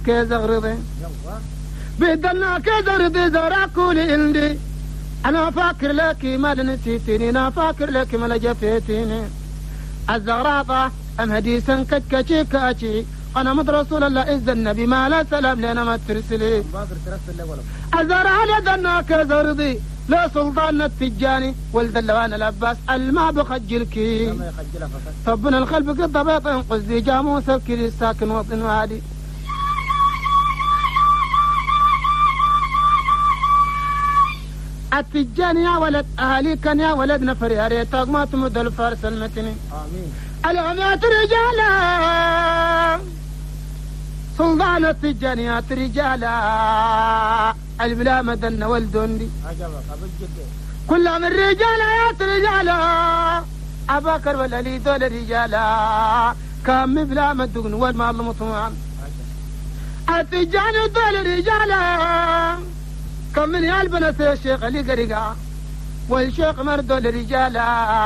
كزغرضي بدلنا كزغرضي زراكولي عندي أنا فاكر لك ما نسيتني أنا فاكر لك ما لجفتيني الزغراطة أم هديسا كتكتشي كاتشي أنا مد رسول الله إذ النبي ما لا سلام لنا ما ترسلي الزرع لدنا كزغرضي لا سلطان التجاني ولد اللوان العباس الماء بخجلكي طبنا الخلف قد بيط قصدي جاموس الكري الساكن وطن وادي التجاني يا ولد أهالي كان يا ولد نفر يا ريتك ما تمد الفارس المتني آمين العميات رجالا سلطان التجانيات رجالا البلا مدن والدندي كل من رجالا يا رجالا أباكر والألي دول رجالا كم بلا مدن والمال مطمئن التجاني دول رجالا كم من يالبنا يا الشيخ علي قريقا والشيخ مردو لرجالا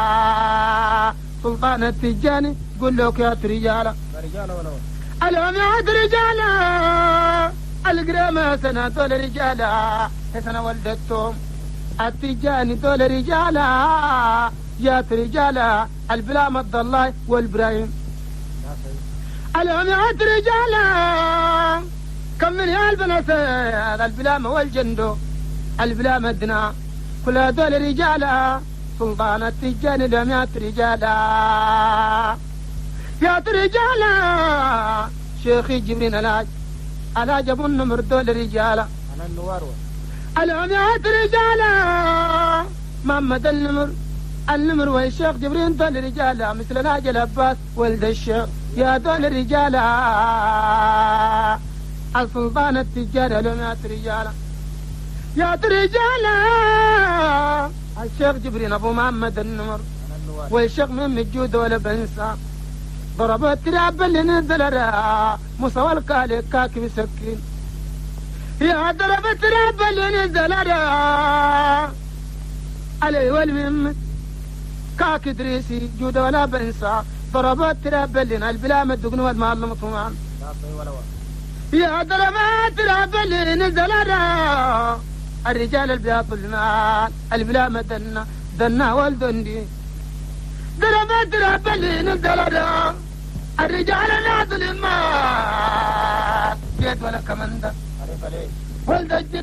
سلطان التجاني قل لك يا رجالا العميات رجالا القرامة سنة دول رجالا سنة ولدتهم التجاني دول رجالا يا رجالا البلا مد الله والبراهيم العميات رجالا كم من يالبنا البلامة والجندو البلامة الدنا كل هذول رجالا سلطان التجاني العميات رجالا يا رجالا شيخي جبرين الهاج ابو النمر دول رجالا العميات رجالا محمد النمر والشيخ جبرين دول رجالا مثل الهاج العباس ولد الشيخ يا دول رجالا السلطان التجاري العميات رجالا يا رجالا الشيخ جبرين ابو محمد النمر والشيخ من الجود ولا بنسى ضربت تراب اللي نزل مصوى الكالي كاكي مسكين يا ضربت تراب اللي نزل علي والمم كاكي دريسي جود ولا بنسى ضربت تراب اللي البلا مدقن والمال مطمئن يا ضربت تراب اللي نزل الرجال البياض المال البلا مدنا دنا والدندي ضربت تراب اللي نزل الرجال نازل المال جيت ولا كمندا ولد الجد